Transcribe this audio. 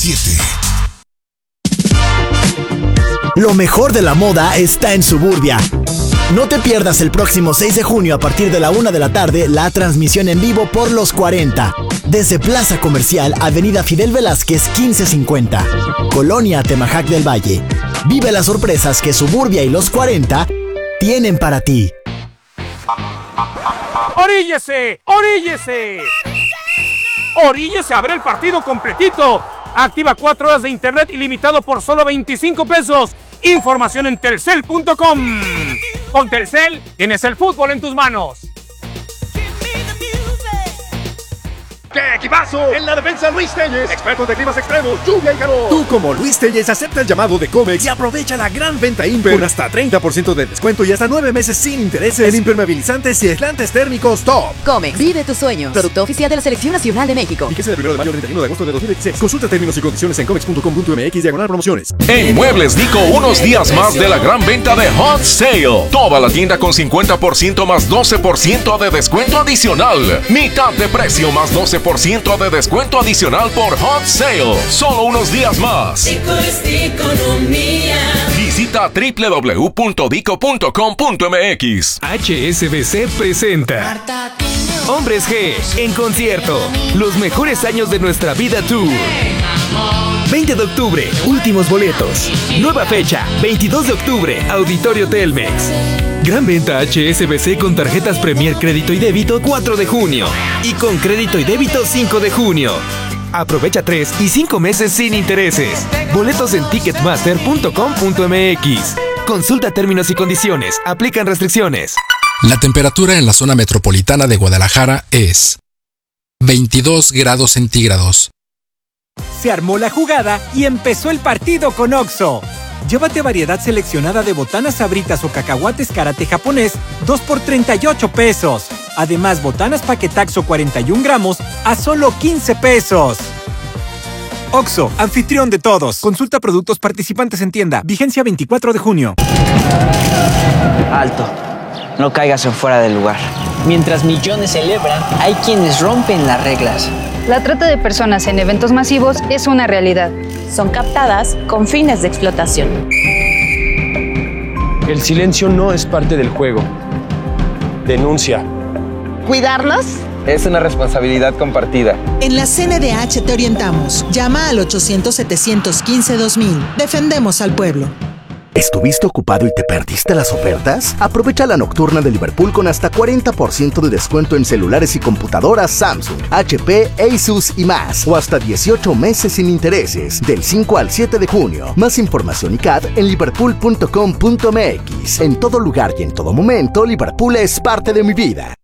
Lo mejor de la moda está en Suburbia. No te pierdas el próximo 6 de junio a partir de la 1 de la tarde la transmisión en vivo por Los 40. Desde Plaza Comercial, Avenida Fidel Velázquez 1550, Colonia Atemajac del Valle. Vive las sorpresas que Suburbia y Los 40 tienen para ti. ¡Oríllese! ¡Oríllese! ¡Oríllese a ver el partido completito! Activa 4 horas de internet ilimitado por solo 25 pesos. Información en telcel.com. Con Telcel tienes el fútbol en tus manos. ¡Qué equipazo! En la defensa, Luis Telles, expertos de climas extremos, lluvia y calor. Tú, como Luis Telles, acepta el llamado de Comex y aprovecha la gran venta Imper con hasta 30% de descuento y hasta 9 meses sin intereses en impermeabilizantes y aislantes térmicos top. Comex, vive tus sueños. Producto oficial de la Selección Nacional de México. Fíjese del 1 de mayo al 31 de agosto de 2016. Consulta términos y condiciones en comex.com.mx/promociones. En Muebles Nico, unos días más de la gran venta de Hot Sale. Toda la tienda con 50% más 12% de descuento adicional. Mitad de precio más 12% de descuento adicional por Hot Sale. Solo unos días más. Dico es economía. Visita www.dico.com.mx. HSBC presenta Hombres G en concierto. Los mejores años de nuestra vida tour. 20 de octubre, últimos boletos. Nueva fecha, 22 de octubre, Auditorio Telmex. Gran venta HSBC con tarjetas Premier Crédito y Débito 4 de junio. Y con Crédito y Débito 5 de junio. Aprovecha 3 y 5 meses sin intereses. Boletos en ticketmaster.com.mx. Consulta términos y condiciones. Aplican restricciones. La temperatura en la zona metropolitana de Guadalajara es 22 grados centígrados. Se armó la jugada y empezó el partido con OXXO. Llévate variedad seleccionada de botanas sabritas o cacahuates karate japonés, 2 por 38 pesos. Además, botanas paquetaxo 41 gramos a solo 15 pesos. OXXO, anfitrión de todos. Consulta productos participantes en tienda. Vigencia 24 de junio. Alto. No caigas en fuera del lugar. Mientras millones celebran, hay quienes rompen las reglas. La trata de personas en eventos masivos es una realidad. Son captadas con fines de explotación. El silencio no es parte del juego. Denuncia. ¿Cuidarnos? Es una responsabilidad compartida. En la CNDH te orientamos. Llama al 800-715-2000. Defendemos al pueblo. ¿Estuviste ocupado y te perdiste las ofertas? Aprovecha la nocturna de Liverpool con hasta 40% de descuento en celulares y computadoras Samsung, HP, Asus y más. O hasta 18 meses sin intereses, del 5 al 7 de junio. Más información y CAD en liverpool.com.mx. En todo lugar y en todo momento, Liverpool es parte de mi vida.